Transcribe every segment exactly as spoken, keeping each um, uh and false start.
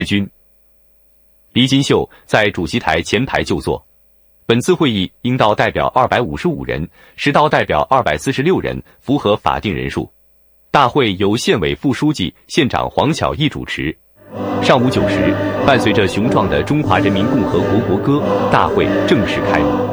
军。黎金秀在主席台前排就坐。本次会议应到代表二百五十五人，实到代表二百四十六人，符合法定人数。大会由县委副书记、县长黄巧义主持。上午九时，伴随着雄壮的中华人民共和国国歌，大会正式开幕。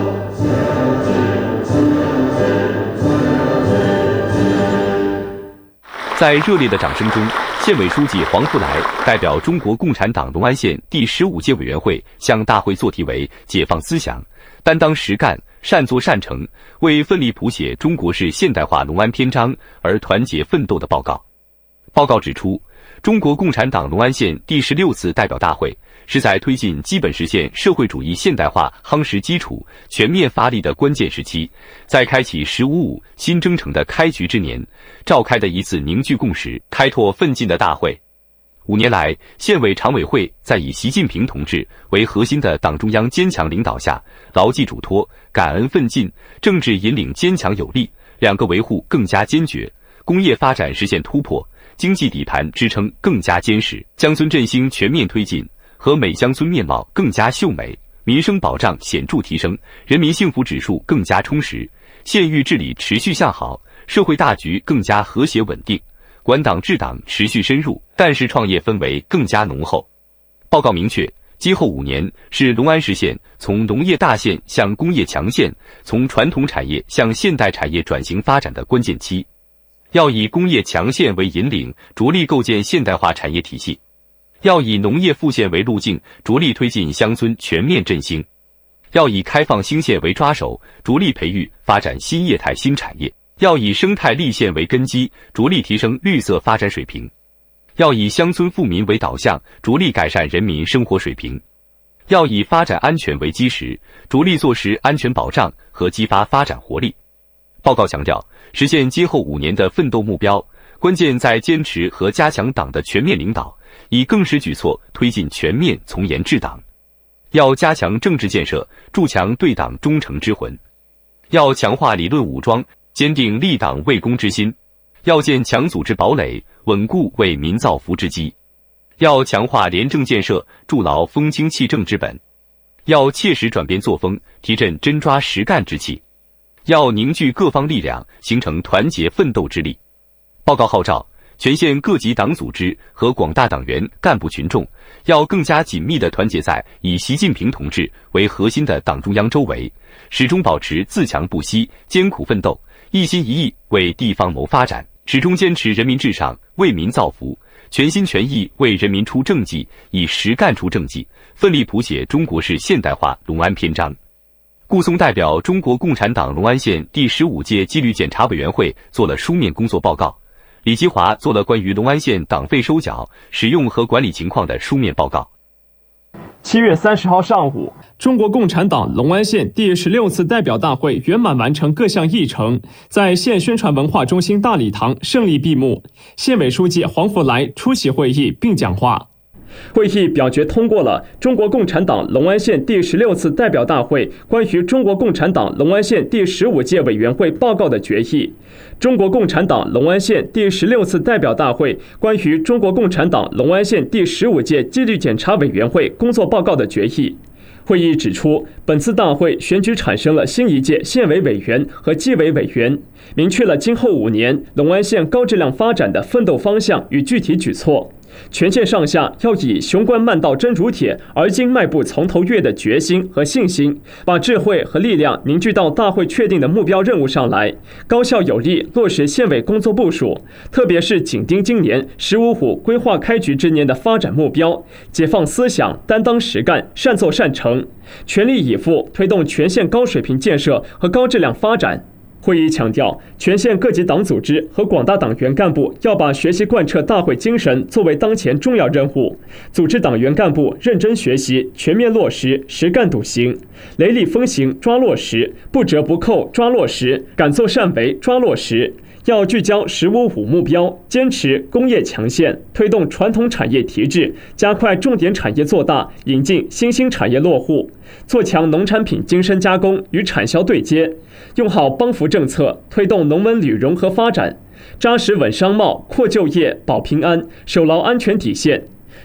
在热烈的掌声中，县委书记黄福来代表中国共产党龙安县第十五届委员会向大会作题为“解放思想，担当实干，善作善成，为奋力谱写中国式现代化龙安篇章而团结奋斗”的报告。报告指出，中国共产党龙安县第十六次代表大会是在推进基本实现社会主义现代化夯实基础、全面发力的关键时期，在开启“十五五”新征程的开局之年，召开的一次凝聚共识、开拓奋进的大会。五年来，县委常委会在以习近平同志为核心的党中央坚强领导下，牢记嘱托、感恩奋进，政治引领坚强有力，两个维护更加坚决，工业发展实现突破，经济底盘支撑更加坚实，乡村振兴全面推进，和每乡村面貌更加秀美，民生保障显著提升，人民幸福指数更加充实，县域治理持续向好，社会大局更加和谐稳定，管党治党持续深入，但是创业氛围更加浓厚。报告明确，今后五年是龙安实现从农业大县向工业强县，从传统产业向现代产业转型发展的关键期。要以工业强县为引领，着力构建现代化产业体系；要以农业富县为路径，着力推进乡村全面振兴；要以开放兴县为抓手，着力培育发展新业态新产业；要以生态立县为根基，着力提升绿色发展水平；要以乡村富民为导向，着力改善人民生活水平；要以发展安全为基石，着力落实安全保障和激发发展活力。报告强调，实现今后五年的奋斗目标，关键在坚持和加强党的全面领导，以更实举措推进全面从严治党。要加强政治建设，筑强对党忠诚之魂；要强化理论武装，坚定立党为公之心；要建强组织堡垒，稳固为民造福之基；要强化廉政建设，筑牢风清气正之本；要切实转变作风，提振真抓实干之气；要凝聚各方力量，形成团结奋斗之力。报告号召全县各级党组织和广大党员干部群众，要更加紧密地团结在以习近平同志为核心的党中央周围，始终保持自强不息、艰苦奋斗，一心一意为地方谋发展，始终坚持人民至上、为民造福，全心全意为人民出政绩，以实干出政绩，奋力谱写中国式现代化龙安篇章。顾松代表中国共产党龙安县第十五届纪律检查委员会做了书面工作报告，李基华做了关于龙安县党费收缴、使用和管理情况的书面报告。 七月三十号上午，中国共产党龙安县第十六次代表大会圆满完成各项议程，在县宣传文化中心大礼堂胜利闭幕。县委书记黄福来出席会议并讲话。会议表决通过了中国共产党龙安县第十六次代表大会关于中国共产党龙安县第十五届委员会报告的决议，中国共产党龙安县第十六次代表大会关于中国共产党龙安县第十五届纪律检查委员会工作报告的决议。会议指出，本次大会选举产生了新一届县委委员和纪委委员，明确了今后五年龙安县高质量发展的奋斗方向与具体举措。全县上下要以雄关漫道真如铁，而今迈步从头越的决心和信心，把智慧和力量凝聚到大会确定的目标任务上来，高效有力落实县委工作部署，特别是紧盯今年“十五五”规划开局之年的发展目标，解放思想，担当实干，善作善成，全力以赴推动全县高水平建设和高质量发展。会议强调，全县各级党组织和广大党员干部要把学习贯彻大会精神作为当前重要任务，组织党员干部认真学习，全面落实，实干笃行，雷厉风行抓落实，不折不扣抓落实，敢作善为抓落实。要聚焦“十五五”目标，坚持工业强县，推动传统产业提质，加快重点产业做大，引进新兴产业落户，做强农产品精深加工与产销对接，用好帮扶政策，推动农文旅融合发展，扎实稳商贸、扩就业、保平安，守牢安全底线。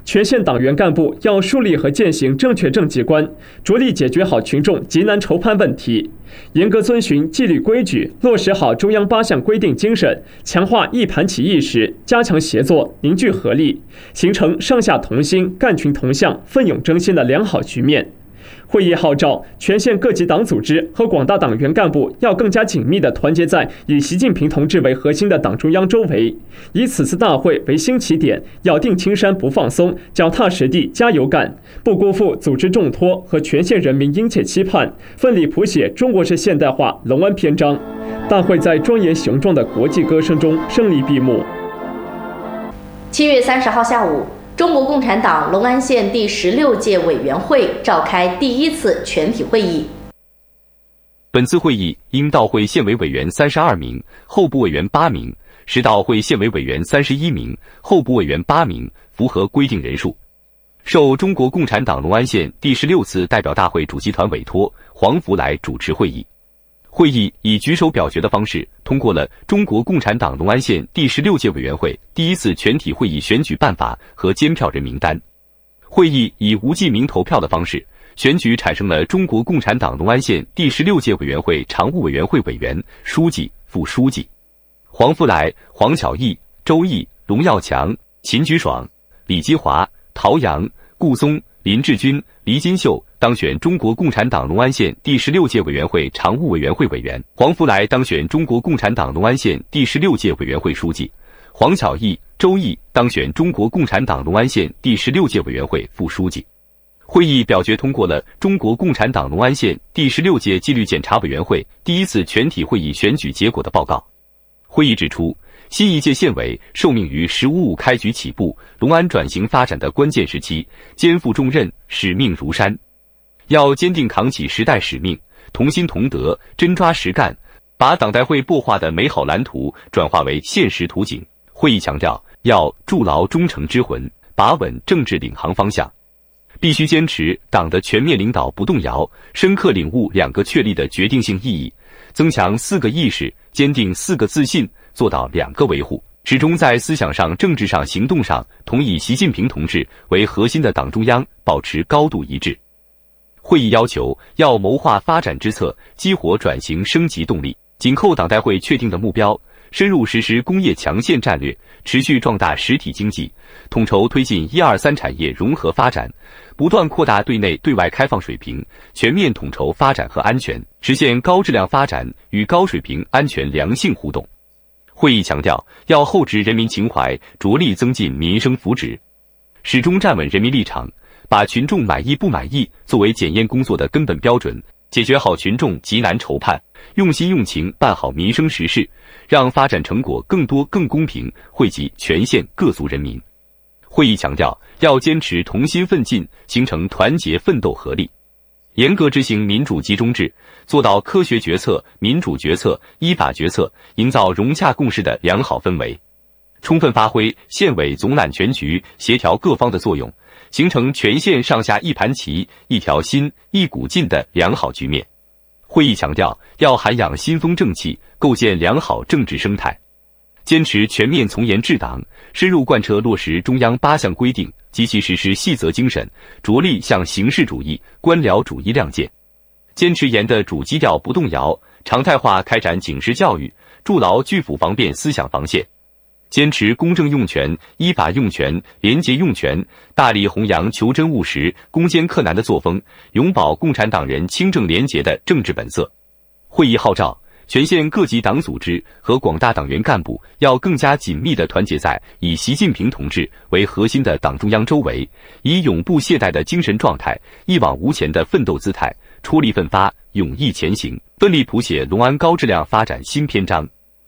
全县党员干部要树立和践行正确政绩观，着力解决好群众急难愁盼问题，严格遵循纪律规矩，落实好中央八项规定精神，强化一盘棋意识，加强协作，凝聚合力，形成上下同心、干群同向、奋勇争先的良好局面。会议号召全县各级党组织和广大党员干部要更加紧密地团结在以习近平同志为核心的党中央周围，以此次大会为新起点，咬定青山不放松，脚踏实地加油干，不辜负组织重托和全县人民殷切期盼，奋力谱写中国式现代化隆安篇章。大会在庄严雄壮的国际歌声中胜利闭幕。 七月三十号下午，中国共产党隆安县第十六届委员会召开第一次全体会议。 本次会议因到会县委委员三十二名，候补委员八名，实到会县委委员三十一名，候补委员八名，符合规定人数。受中国共产党隆安县第十六次代表大会主席团委托，黄福来主持会议。会议以举手表决的方式通过了中国共产党隆安县第十六届委员会第一次全体会议选举办法和监票人名单。会议以无记名投票的方式选举产生了中国共产党隆安县第十六届委员会常务委员会委员、书记、副书记。黄福来、黄巧义、周毅、龙耀强、秦举爽、李基华、陶阳、顾松、林志军、黎金秀当选中国共产党隆安县第十六届委员会常务委员会委员，黄福来当选中国共产党隆安县第十六届委员会书记，黄巧义、周毅当选中国共产党隆安县第十六届委员会副书记。会议表决通过了中国共产党隆安县第十六届纪律检查委员会第一次全体会议选举结果的报告。会议指出，新一届县委受命于“十五五”开局起步、隆安转型发展的关键时期，肩负重任，使命如山。要坚定扛起时代使命，同心同德，真抓实干，把党代会擘画的美好蓝图转化为现实图景。会议强调，要筑牢忠诚之魂，把稳政治领航方向，必须坚持党的全面领导不动摇，深刻领悟两个确立的决定性意义，增强四个意识，坚定四个自信，做到两个维护，始终在思想上、政治上、行动上同以习近平同志为核心的党中央保持高度一致。会议要求要谋划发展之策，激活转型升级动力，紧扣党代会确定的目标，深入实施工业强县战略，持续壮大实体经济，统筹推进一二三产业融合发展，不断扩大对内对外开放水平，全面统筹发展和安全，实现高质量发展与高水平安全良性互动。会议强调，要厚植人民情怀，着力增进民生福祉，始终站稳人民立场，把群众满意不满意作为检验工作的根本标准，解决好群众急难愁盼，用心用情办好民生实事，让发展成果更多更公平惠及全县各族人民。会议强调，要坚持同心奋进，形成团结奋斗合力，严格执行民主集中制，做到科学决策、民主决策、依法决策，营造融洽共识的良好氛围，充分发挥县委总揽全局、协调各方的作用，形成全县上下一盘棋、一条心、一股劲的良好局面。会议强调，要涵养新风正气，构建良好政治生态，坚持全面从严治党，深入贯彻落实中央八项规定及其实施细则精神，着力向形式主义、官僚主义亮剑，坚持严的主基调不动摇，常态化开展警示教育，筑牢拒腐防变思想防线，坚持公正用权、依法用权、廉洁用权，大力弘扬求真务实、攻坚克难的作风，永葆共产党人清正廉洁的政治本色。会议号召全县各级党组织和广大党员干部要更加紧密地团结在以习近平同志为核心的党中央周围，以永不懈怠的精神状态、一往无前的奋斗姿态，出力奋发，勇毅前行，奋力谱写隆安高质量发展新篇章。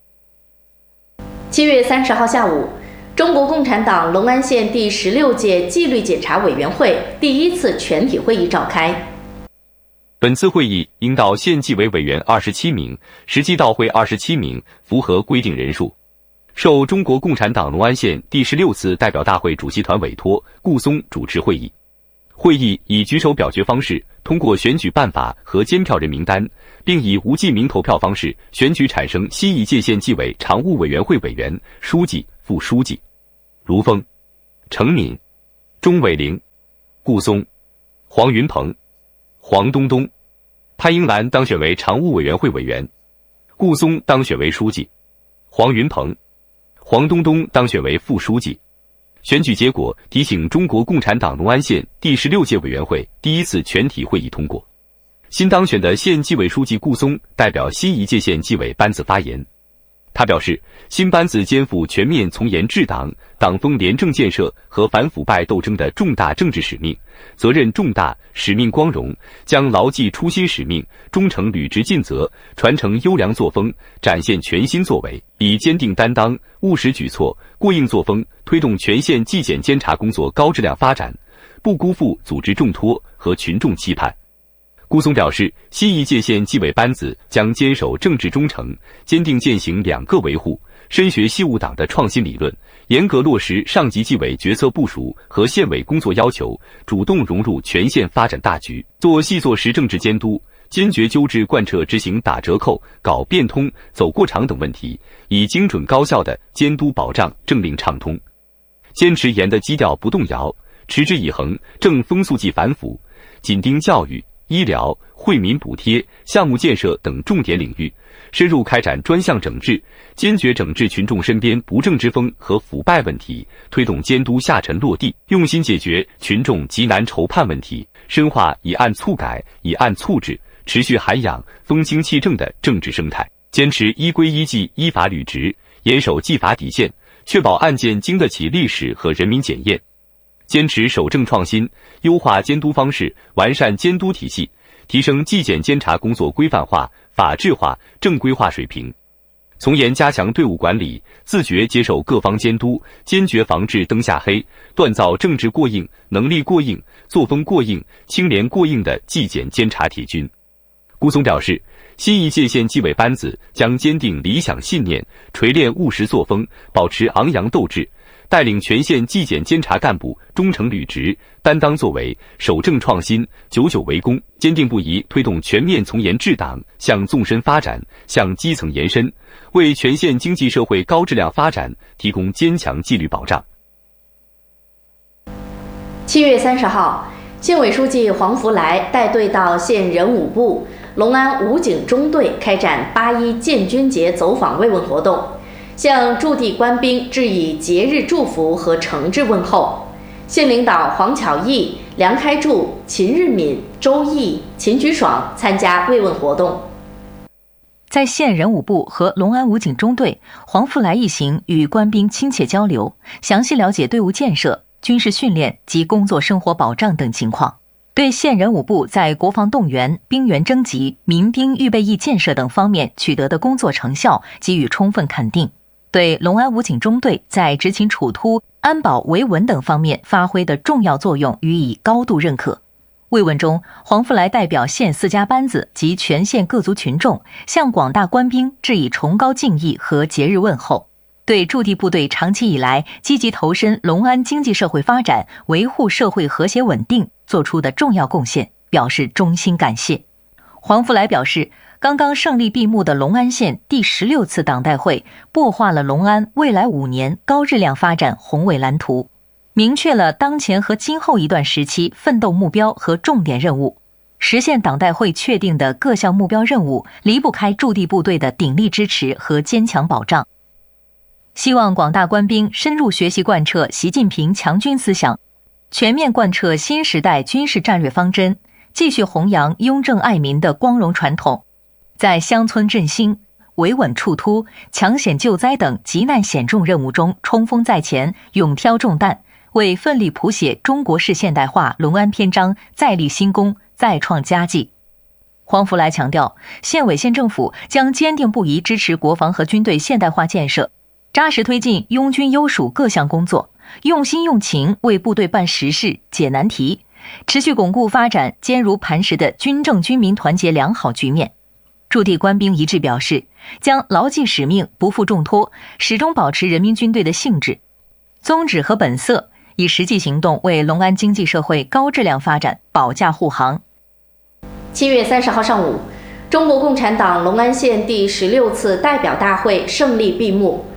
七月三十号下午，中国共产党隆安县第十六届纪律检查委员会第一次全体会议召开。 本次会议应到县纪委委员二十七名，实际到会二十七名，符合规定人数。受中国共产党隆安县第十六次代表大会主席团委托，顾松主持会议。会议以举手表决方式通过选举办法和监票人名单，并以无记名投票方式选举产生新一届县纪委常务委员会委员、书记、副书记。卢峰、程敏、 钟伟玲、顾松、黄云鹏、黄东东、潘英兰当选为常务委员会委员，顾松当选为书记，黄云鹏、黄东东当选为副书记。选举结果提请中国共产党龙安县第十六届委员会第一次全体会议通过。新当选的县纪委书记顾松代表新一届县纪委班子发言，他表示，新班子肩负全面从严治党、党风廉政建设和反腐败斗争的重大政治使命，责任重大，使命光荣，将牢记初心使命，忠诚履职尽责，传承优良作风，展现全新作为，以坚定担当、务实举措、过硬作风，推动全县纪检监察工作高质量发展，不辜负组织重托和群众期盼。顾松表示，新一届县纪委班子将坚守政治忠诚，坚定践行两个维护，深学西务党的创新理论，严格落实上级纪委决策部署和县委工作要求，主动融入全县发展大局，做细做实政治监督，坚决纠治贯彻执行打折扣、搞变通、走过场等问题，以精准高效的监督保障政令畅通，坚持严的基调不动摇，持之以恒正风肃纪反腐，紧盯教育、医疗、惠民补贴、项目建设等重点领域，深入开展专项整治，坚决整治群众身边不正之风和腐败问题，推动监督下沉落地，用心解决群众急难愁盼问题，深化以案促改、以案促治，持续涵养风清气正的政治生态，坚持依规依纪依法履职，严守纪法底线，确保案件经得起历史和人民检验。坚持守正创新，优化监督方式，完善监督体系，提升纪检监察工作规范化、法治化、正规化水平。从严加强队伍管理，自觉接受各方监督，坚决防治灯下黑，锻造政治过硬、能力过硬、作风过硬、清廉过硬的纪检监察铁军。顾松表示，新一届县纪委班子将坚定理想信念，锤炼务实作风，保持昂扬斗志，带领全县纪检监察干部忠诚履职、担当作为、守正创新、久久为功，坚定不移推动全面从严治党向纵深发展、向基层延伸，为全县经济社会高质量发展提供坚强纪律保障。 七月三十号，县委书记黄福来带队到县人武部隆安武警中队开展八一建军节走访慰问活动，向驻地官兵致以节日祝福和诚挚问候。县领导黄巧义、梁开柱、秦日敏、周毅、秦举爽参加慰问活动。 在县人武部和隆安武警中队，黄福来一行与官兵亲切交流，详细了解队伍建设、军事训练及工作生活保障等情况，对县人武部在国防动员、兵员征集、民兵预备役建设等方面取得的工作成效给予充分肯定，对隆安武警中队在执勤处突、安保维稳等方面发挥的重要作用予以高度认可。慰问中，黄福来代表县四家班子及全县各族群众，向广大官兵致以崇高敬意和节日问候，对驻地部队长期以来积极投身隆安经济社会发展、维护社会和谐稳定做出的重要贡献表示衷心感谢。黄福来表示，刚刚胜利闭幕的隆安县第十六次党代会擘画了隆安未来五年高质量发展宏伟蓝图，明确了当前和今后一段时期奋斗目标和重点任务，实现党代会确定的各项目标任务离不开驻地部队的鼎力支持和坚强保障。希望广大官兵深入学习贯彻习近平强军思想，全面贯彻新时代军事战略方针，继续弘扬拥政爱民的光荣传统，在乡村振兴、维稳处突、抢险救灾等急难险重任务中冲锋在前，勇挑重担，为奋力谱写中国式现代化隆安篇章再立新功、再创佳绩。黄福来强调，县委县政府将坚定不移支持国防和军队现代化建设，扎实推进拥军优属各项工作，用心用情为部队办实事、解难题，持续巩固发展坚如磐石的军政军民团结良好局面。驻地官兵一致表示，将牢记使命，不负重托，始终保持人民军队的性质、宗旨和本色，以实际行动为隆安经济社会高质量发展保驾护航。 七月三十号上午，中国共产党隆安县第十六次代表大会胜利闭幕。大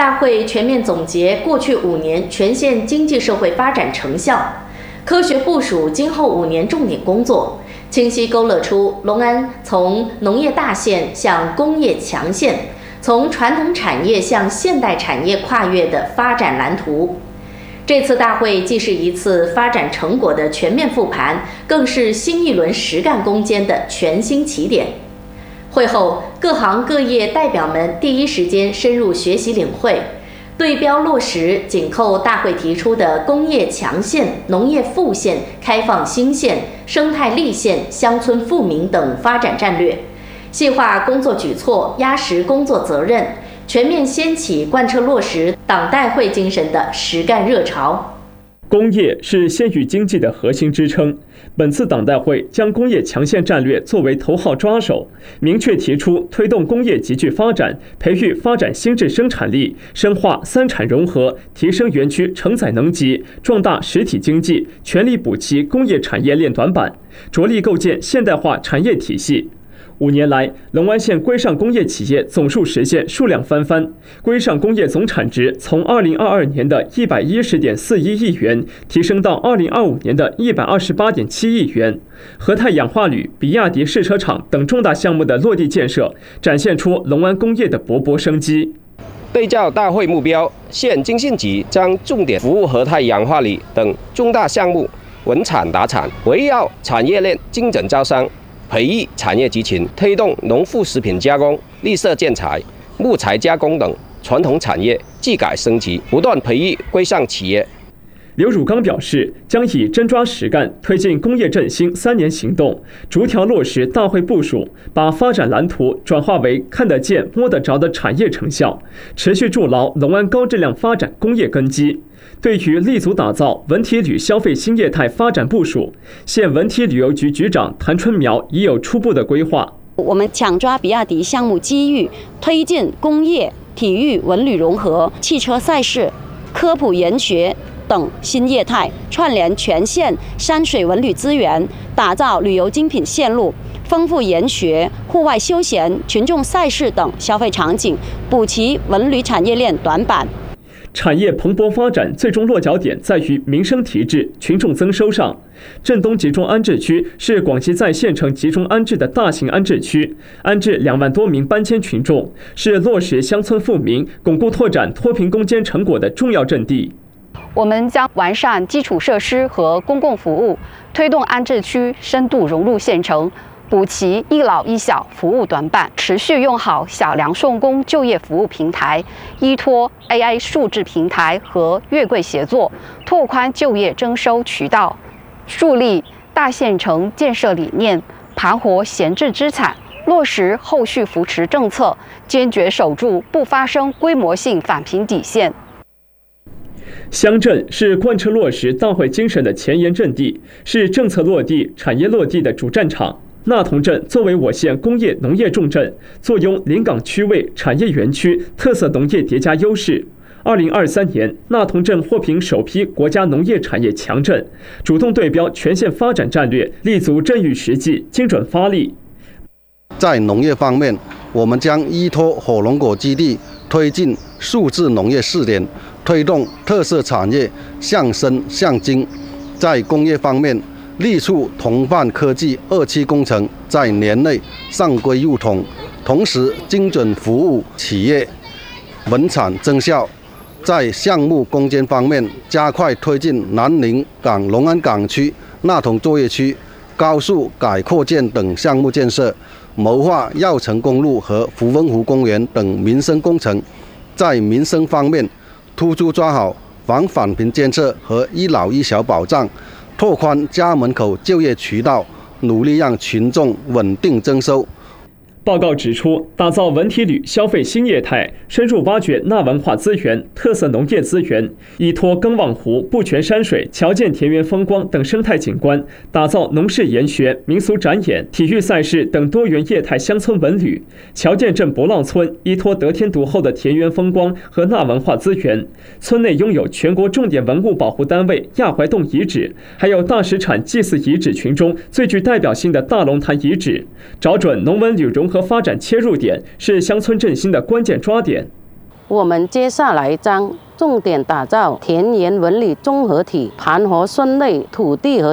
大会全面总结过去五年全县经济社会发展成效，科学部署今后五年重点工作，清晰勾勒出龙安从农业大县向工业强县，从传统产业向现代产业跨越的发展蓝图。这次大会既是一次发展成果的全面复盘，更是新一轮实干攻坚的全新起点。会后，各行各业代表们第一时间深入学习领会，对标落实紧扣大会提出的工业强县、农业富县、开放新县、生态立县、乡村富民等发展战略，细化工作举措，压实工作责任，全面掀起贯彻落实党代会精神的实干热潮。 工业是县域经济的核心支撑。本次党代会将工业强县战略作为头号抓手，明确提出推动工业集聚发展，培育发展新质生产力，深化三产融合，提升园区承载能级，壮大实体经济，全力补齐工业产业链短板，着力构建现代化产业体系。五年来，龙湾县规上工业企业总数实现数量翻番，规上工业总产值从二零二二年的一百一十点四一亿元提升到二零二五年的一百二十八点七亿元。和泰氧化铝、比亚迪试车场等重大项目的落地建设，展现出龙湾工业的勃勃生机。 对照大会目标，县经信局将重点服务和泰氧化铝等重大项目稳产达产，围绕产业链精准招商，培育产业集群，推动农副食品加工、绿色建材、木材加工等传统产业技改升级，不断培育规上企业。 刘汝刚表示，将以真抓实干推进工业振兴三年行动，逐条落实大会部署，把发展蓝图转化为看得见、摸得着的产业成效，持续筑牢龙湾高质量发展工业根基。对于立足打造文体旅消费新业态发展部署，县文体旅游局局长谭春苗已有初步的规划。 我们抢抓比亚迪项目机遇，推进工业、体育、文旅融合、汽车赛事、科普研学等新业态，串联全县山水文旅资源，打造旅游精品线路，丰富研学、户外休闲、群众赛事等消费场景，补齐文旅产业链短板。 产业蓬勃发展最终落脚点在于民生提质、群众增收上。镇东集中安置区是广西在县城集中安置的大型安置区，安置两万多名搬迁群众，是落实乡村富民、巩固拓展脱贫攻坚成果的重要阵地。 我们将完善基础设施和公共服务，推动安置区深度融入县城，补齐一老一小服务短板，持续用好小量送工就业服务平台，依托 A I 数字平台和月桂协作，拓宽就业征收渠道，树立大县城建设理念，盘活闲置资产，落实后续扶持政策，坚决守住不发生规模性返贫底线。 乡镇是贯彻落实大会精神的前沿阵地，是政策落地、产业落地的主战场。纳同镇作为我县工业农业重镇，坐拥临港区位、产业园区、特色农业叠加优势。二零二三年，纳同镇获评首批国家农业产业强镇，主动对标全县发展战略，立足镇域实际，精准发力。 在农业方面，我们将依托火龙果基地，推进数字农业试点，推动特色产业向深向精。在工业方面，力促同伴科技二期工程在年内上规入统，同时精准服务企业，稳产增效。在项目攻坚方面，加快推进南宁港龙安港区、纳同作业区、高速改扩建等项目建设，谋划药城公路和福丰湖公园等民生工程。在民生方面，突出抓好防返贫监测和一老一小保障，拓宽家门口就业渠道，努力让群众稳定增收。 报告指出，打造文体旅消费新业态，深入挖掘纳文化资源、特色农业资源，依托更望湖、不全山水、侨建田园风光等生态景观，打造农事研学、民俗展演、体育赛事等多元业态乡村文旅。侨建镇博浪村依托得天独厚的田园风光和纳文化资源，村内拥有全国重点文物保护单位亚怀洞遗址，还有大石产祭祀遗址群中最具代表性的大龙潭遗址。找准农文旅融合发展切入点是乡村振兴的关键抓点。 我们接下来将重点打造田园文旅综合体，盘活村内土地和